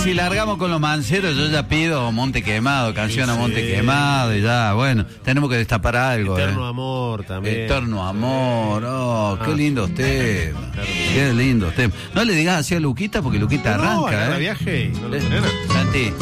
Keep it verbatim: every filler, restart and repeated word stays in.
si largamos con los manceros, yo ya pido Monte Quemado, canción a Monte Sí. Quemado, y ya, bueno, tenemos que destapar algo. Eterno eh. amor también. Eterno amor, oh, qué Ah, lindos temas. Qué lindos temas. No le digas así a Luquita porque Luquita No, arranca, agarra ¿eh? viaje y no lo Eh, frena. Santi,